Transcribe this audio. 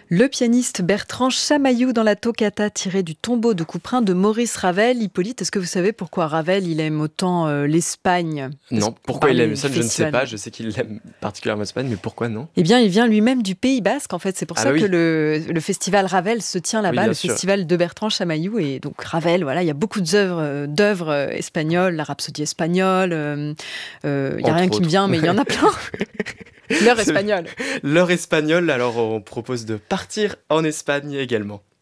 Le pianiste Bertrand Chamaillou dans la toccata tirée du Tombeau de Couperin de Maurice Ravel. Hippolyte, est-ce que vous savez pourquoi Ravel il aime autant l'Espagne? Non, Pour pourquoi il parler aime du ça, je ne sais festival. pas. Je sais qu'il aime particulièrement l'Espagne, mais pourquoi non? Eh bien, il vient lui-même du Pays Basque, en fait. C'est pour Ah ça bah que oui, le festival Ravel se tient oui, là-bas, bien le sûr. festival de Bertrand Chamaillou. Et donc, Ravel, voilà, il y a beaucoup d'œuvres espagnoles, la Rhapsodie espagnole. Il n'y a rien Entre qui me autres. vient, mais il y en a plein. L'heure C'est espagnole. l'heure espagnole, alors on propose de partir en Espagne également.